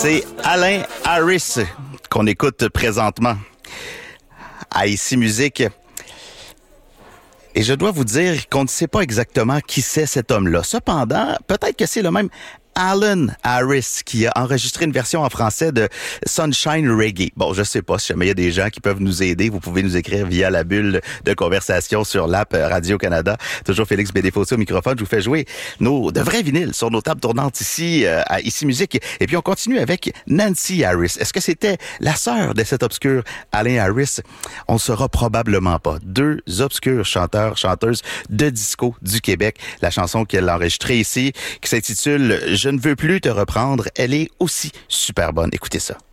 C'est Alain Harris qu'on écoute présentement à Ici Musique. Et je dois vous dire qu'on ne sait pas exactement qui c'est cet homme-là. Cependant, peut-être que c'est le même Alan Harris qui a enregistré une version en français de Sunshine Reggae. Bon, je sais pas si jamais il y a des gens qui peuvent nous aider. Vous pouvez nous écrire via la bulle de conversation sur l'app Radio-Canada. Toujours Félix Bédéfossé au microphone. Je vous fais jouer de vrais vinyles sur nos tables tournantes ici à Ici Musique. Et puis on continue avec Nancy Harris. Est-ce que c'était la sœur de cet obscur Alain Harris? On ne saura probablement pas. Deux obscurs chanteurs, chanteuses de disco du Québec. La chanson qu'elle a enregistrée ici, qui s'intitule « Je ne veux plus te reprendre », elle est aussi super bonne. Écoutez ça.